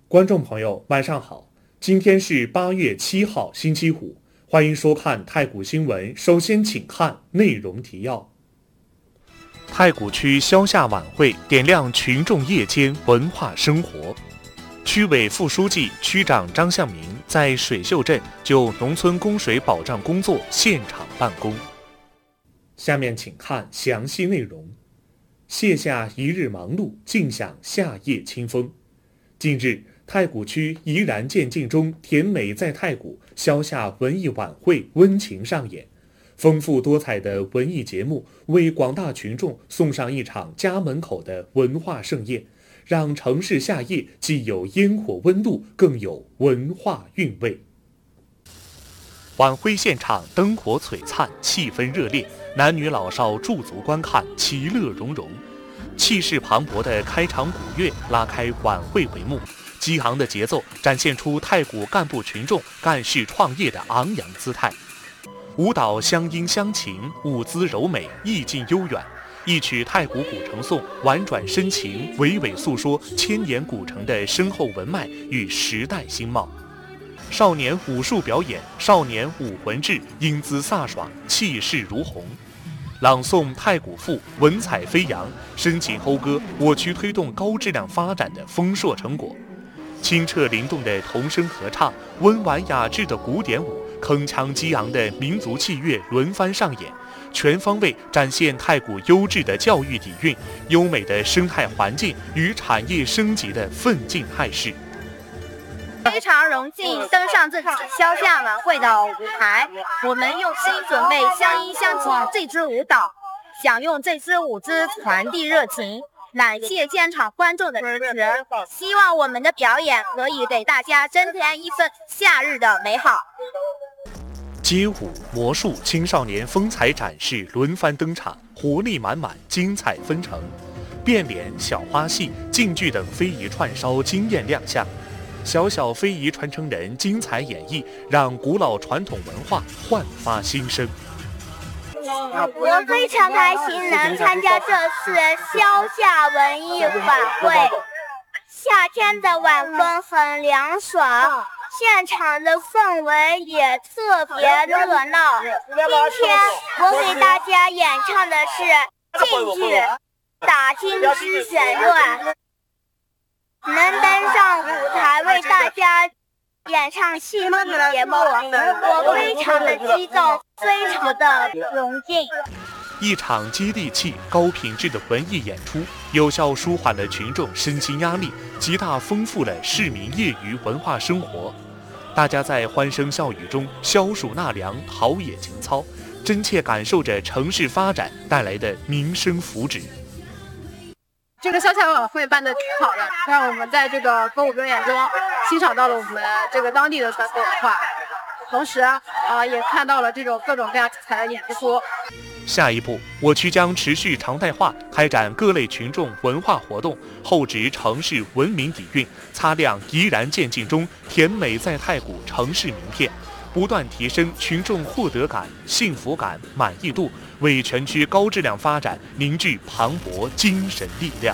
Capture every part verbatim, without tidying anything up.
观众朋友，晚上好，今天是八月七号，星期五，欢迎收看太谷新闻。首先，请看内容提要。太谷区消夏晚会点亮群众夜间文化生活。区委副书记、区长张向明在水秀镇就农村供水保障工作现场办公。下面请看详细内容。卸下一日忙碌，尽享夏夜清风。近日，太谷区怡然渐进中甜美在太谷消夏文艺晚会温情上演，丰富多彩的文艺节目为广大群众送上一场家门口的文化盛宴，让城市夏夜既有烟火温度，更有文化韵味。晚会现场灯火璀璨，气氛热烈，男女老少驻足观看，其乐融融。气势磅礴的开场鼓乐拉开晚会帷幕，激昂的节奏展现出太谷干部群众干事创业的昂扬姿态。舞蹈乡音乡情，舞姿柔美，意境悠远。一曲太谷古城颂，婉转深情，娓娓诉说千年古城的深厚文脉与时代新貌。少年武术表演，少年武魂志，英姿飒爽，气势如虹。朗诵太谷赋，文采飞扬，深情讴歌我区推动高质量发展的丰硕成果。清澈灵动的童声合唱，温婉雅致的古典舞，铿锵激昂的民族器乐轮番上演，全方位展现太谷优质的教育底蕴、优美的生态环境与产业升级的奋进态势。 非常荣幸登上这次消夏晚会的舞台，我们用心准备乡音乡情这支舞蹈，想用这支舞姿传递热情，感谢现场观众的支持，希望我们的表演可以给大家增添一份夏日的美好。 街舞、魔术、青少年风采展示轮番登场，活力满满，精彩纷呈。变脸、小花戏、京剧等非遗串烧惊艳亮相，小小非遗传承人精彩演绎，让古老传统文化焕发新生。 我非常开心能参加这次消夏文艺晚会，夏天的晚风很凉爽，现场的氛围也特别热闹。今天我给大家演唱的是京剧《打金枝选乱》，能登上舞台为大家演唱戏剧节目，我非常的激动，非常的荣幸。 一场接地气、高品质的文艺演出，有效舒缓了群众身心压力，极大丰富了市民业余文化生活。大家在欢声笑语中消暑纳凉、陶冶情操，真切感受着城市发展带来的民生福祉。 这个消夏晚会办得挺好的，让我们在这个歌舞表演中欣赏到了我们这个当地的传统文化，同时啊、呃、也看到了这种各种各样精彩的演出。 下一步，我区将持续常态化开展各类群众文化活动，厚植城市文明底蕴，擦亮怡然渐进中甜美在太谷城市名片，不断提升群众获得感、幸福感、满意度，为全区高质量发展凝聚磅礴精神力量。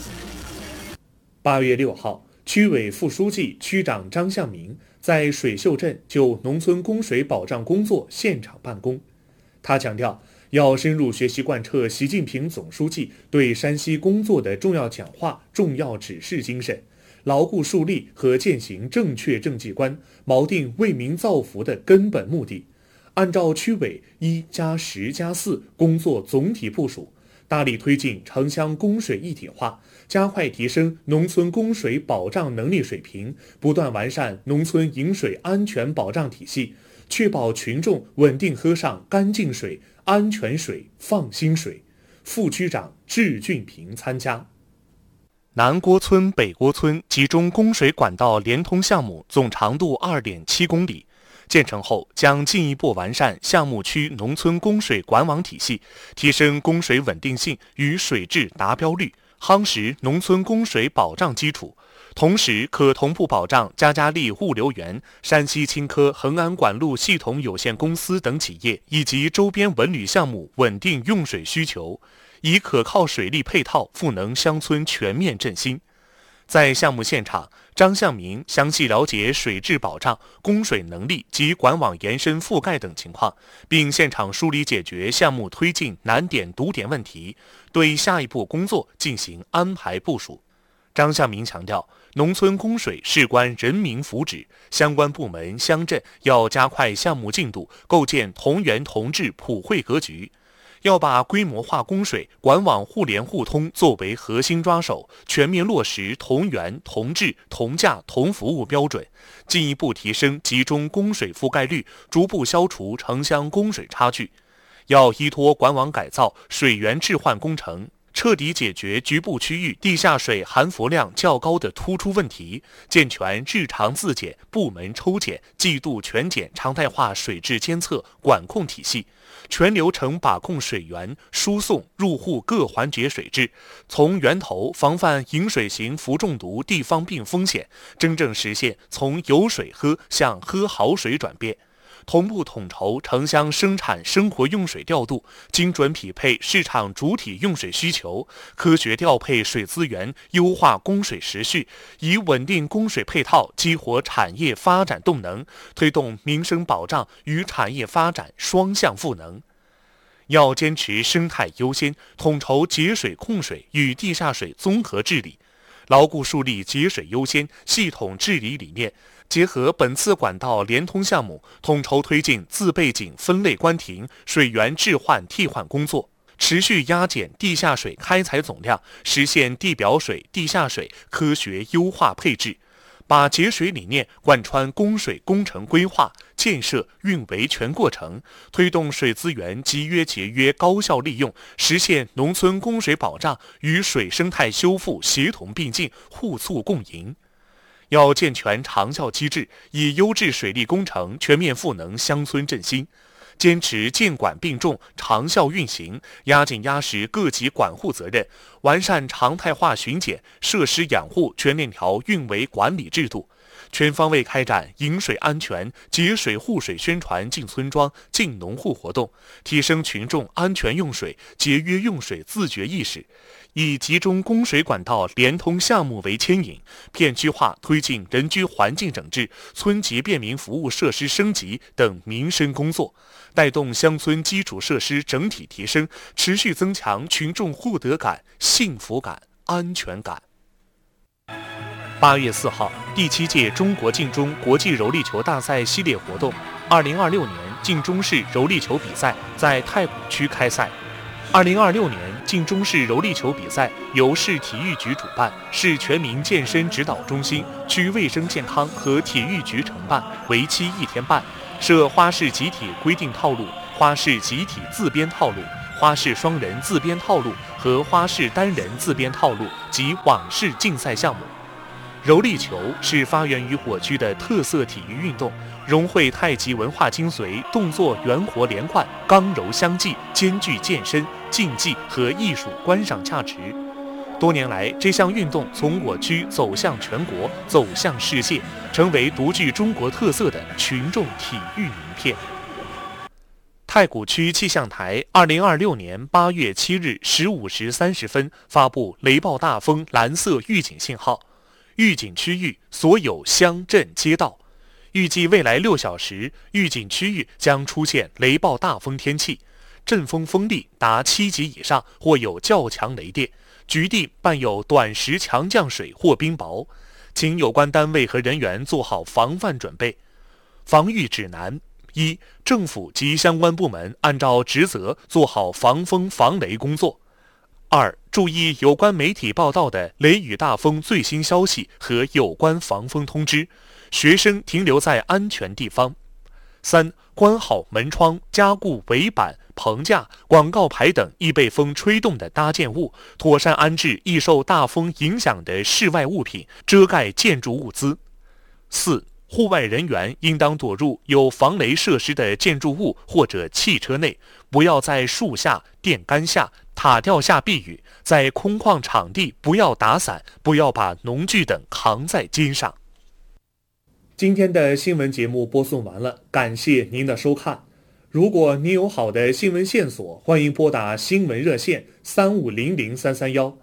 八月六号，区委副书记、区长张向明在水秀镇就农村供水保障工作现场办公。他强调，要深入学习贯彻习近平总书记对山西工作的重要讲话、重要指示精神，牢固树立和践行正确政绩观，锚定为民造福的根本目的。按照区委一加十加四工作总体部署，大力推进城乡供水一体化，加快提升农村供水保障能力水平，不断完善农村饮水安全保障体系，确保群众稳定喝上干净水、安全水、放心水。副区长质俊平参加。南郭村、北郭村集中供水管道连通项目总长度 二点七公里，建成后将进一步完善项目区农村供水管网体系，提升供水稳定性与水质达标率，夯实农村供水保障基础。同时可同步保障加加利物流园、山西青稞恒安管路系统有限公司等企业以及周边文旅项目稳定用水需求，以可靠水利配套赋能乡村全面振兴。 在项目现场，张向明详细了解水质保障、供水能力及管网延伸覆盖等情况，并现场梳理解决项目推进难点堵点问题，对下一步工作进行安排部署。张向明强调，农村供水事关人民福祉，相关部门、乡镇要加快项目进度，构建同源同治普惠格局。要把规模化供水、管网互联互通作为核心抓手，全面落实同源、同质、同价、同服务标准，进一步提升集中供水覆盖率，逐步消除城乡供水差距。要依托管网改造、水源置换工程，彻底解决局部区域地下水含氟量较高的突出问题，健全日常自检、部门抽检、季度全检常态化水质监测管控体系，全流程把控水源、输送、入户各环节水质，从源头防范饮水型氟中毒地方病风险，真正实现从有水喝向喝好水转变。同步统筹城乡生产生活用水调度，精准匹配市场主体用水需求，科学调配水资源，优化供水时序，以稳定供水配套激活产业发展动能，推动民生保障与产业发展双向赋能。要坚持生态优先，统筹节水控水与地下水综合治理，牢固树立节水优先系统治理理念，结合本次管道联通项目，统筹推进自备井分类关停、水源置换替换工作，持续压减地下水开采总量，实现地表水、地下水科学优化配置，把节水理念贯穿供水工程规划、建设、运维全过程，推动水资源集约节约高效利用，实现农村供水保障与水生态修复协同并进、互促共赢。要健全长效机制，以优质水利工程全面赋能乡村振兴，坚持监管并重、长效运行，压紧压实各级管护责任，完善常态化巡检、设施养护全链条运维管理制度，全方位开展饮水安全、节水护水宣传进村庄、进农户活动，提升群众安全用水、节约用水自觉意识。以集中供水管道联通项目为牵引，片区化推进人居环境整治、村级便民服务设施升级等民生工作，带动乡村基础设施整体提升，持续增强群众获得感、幸福感、安全感。八月四号，第七届中国劲中国际柔力球大赛系列活动二零二六年劲中市柔力球比赛在太谷区开赛。二零二六年劲中市柔力球比赛由市体育局主办，市全民健身指导中心、区卫生健康和体育局承办，为期一天半，设花式集体规定套路、花式集体自编套路、花式双人自编套路和花式单人自编套路及网式竞赛项目。柔力球是发源于我区的特色体育运动，融汇太极文化精髓，动作圆活连贯，刚柔相济，兼具健身、竞技和艺术观赏价值。多年来，这项运动从我区走向全国，走向世界，成为独具中国特色的群众体育名片。太谷区气象台二零二六年八月七日十五时三十分发布雷暴大风蓝色预警信号，预警区域所有乡镇街道。预计未来六小时，预警区域将出现雷暴大风天气，阵风风力达七级以上，或有较强雷电，局地伴有短时强降水或冰雹，请有关单位和人员做好防范准备。防御指南：一、政府及相关部门按照职责做好防风防雷工作。二、注意有关媒体报道的雷雨大风最新消息和有关防风通知，学生停留在安全地方。三、关好门窗，加固围板、棚架、广告牌等易被风吹动的搭建物，妥善安置易受大风影响的室外物品，遮盖建筑物资。四、户外人员应当躲入有防雷设施的建筑物或者汽车内，不要在树下、电杆下、塔吊下避雨，在空旷场地不要打伞，不要把农具等扛在肩上。今天的新闻节目播送完了，感谢您的收看。如果您有好的新闻线索，欢迎拨打新闻热线三五零零三三幺。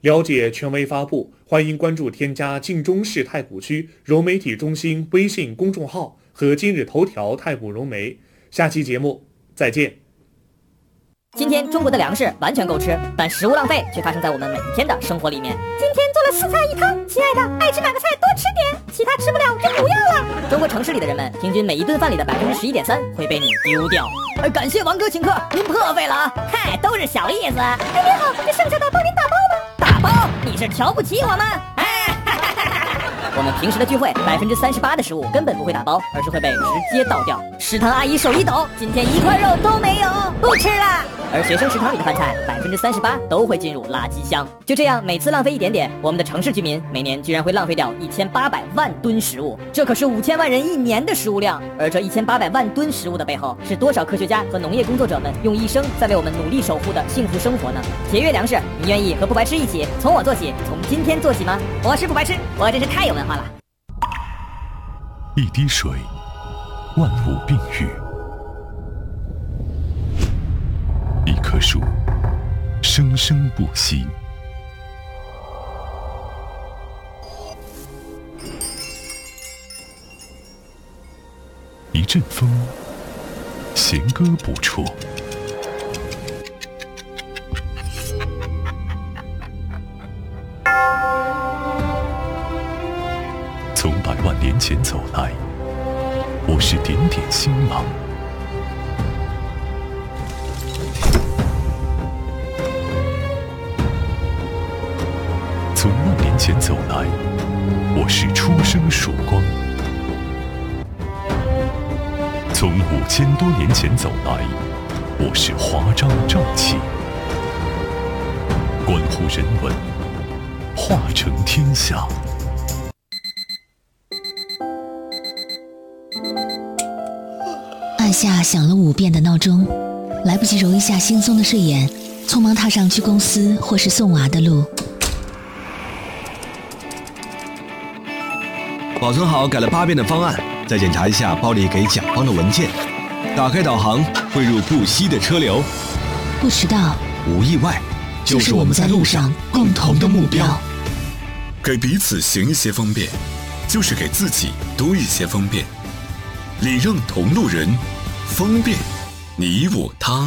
了解权威发布，欢迎关注添加晋中市太谷区融媒体中心微信公众号和今日头条太谷融媒。下期节目再见。 今天中国的粮食完全够吃，但食物浪费却发生在我们每天的生活里面。 今天做了四菜一汤，亲爱的，爱吃哪个菜多吃点，其他吃不了就不要了。 中国城市里的人们，平均每一顿饭里的百分之十一点三会被你丢掉。呃，感谢王哥请客，您破费了啊！嗨，都是小意思。 哎，你好，这剩下的帮您打包吗？ 打包？你是瞧不起我们？哎。我们平时的聚会，百分之三十八的食物根本不会打包，而是会被直接倒掉。食堂阿姨手一抖，今天一块肉都没有，不吃了。而学生食堂里的饭菜，百分之三十八都会进入垃圾箱。就这样，每次浪费一点点，我们的城市居民每年居然会浪费掉一千八百万吨食物，这可是五千万人一年的食物量。而这一千八百万吨食物的背后，是多少科学家和农业工作者们用一生在为我们努力守护的幸福生活呢？节约粮食，你愿意和不白痴一起从我做起，从今天做起吗？我是不白痴，我真是太有文化了。 一滴水，万物并育；一棵树，生生不息；一阵风，弦歌不辍；从百万年前走来，我是点点星芒。从万年前走来，我是初生曙光。从五千多年前走来，我是华章正气。关乎人文，化成天下。 按下响了五遍的闹钟，来不及揉一下惺忪的睡眼，匆忙踏上去公司或是送娃的路。 保存好改了八遍的方案，再检查一下包里给甲方的文件。打开导航，汇入不息的车流。 不迟到， 无意外，就是我们在路上共同的目标。 给彼此行一些方便，就是给自己多一些方便。礼让同路人，方便你我他。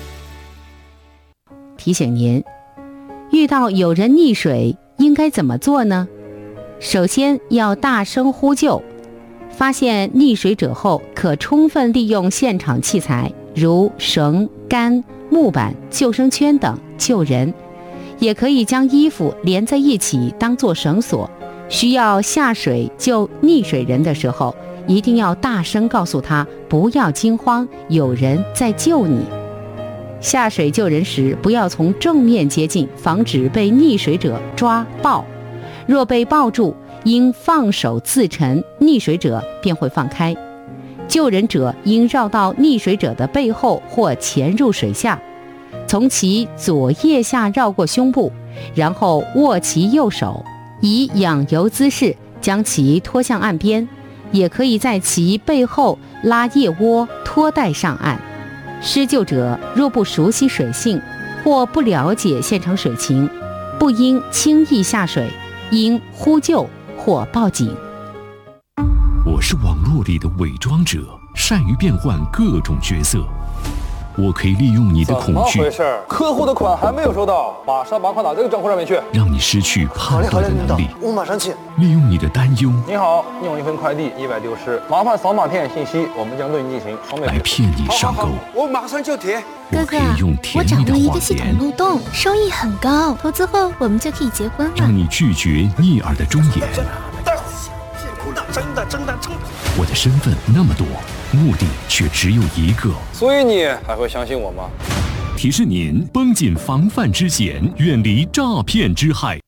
提醒您，遇到有人溺水应该怎么做呢？首先要大声呼救，发现溺水者后，可充分利用现场器材，如绳、杆、木板、救生圈等救人，也可以将衣服连在一起当作绳索。需要下水救溺水人的时候，一定要大声告诉他不要惊慌，有人在救你。下水救人时，不要从正面接近，防止被溺水者抓抱。若被抱住，应放手自沉，溺水者便会放开。救人者应绕到溺水者的背后或潜入水下，从其左腋下绕过胸部，然后握其右手，以仰游姿势将其拖向岸边，也可以在其背后拉腋窝拖带上岸。施救者若不熟悉水性或不了解现场水情，不应轻易下水，应呼救或报警。 我是网络里的伪装者，善于变换各种角色。我可以利用你的恐惧， 怎么回事？客户的款还没有收到，马上把款打这个账户上面去， 让你失去判断的能力。 我马上去。 利用你的担忧， 你好，你有一份快递意外丢失，麻烦扫码填写信息，我们将对你进行双倍来骗你上钩。 我马上就填。 我可以用甜蜜的我掌握一谎个系统言， 漏洞，收益很高，投资后我们就可以结婚了。 让你拒绝逆耳的忠言。 真的真的真的。 我的身份那么多，目的却只有一个。 所以你还会相信我吗？ 提示您：绷紧防范之险，远离诈骗之害。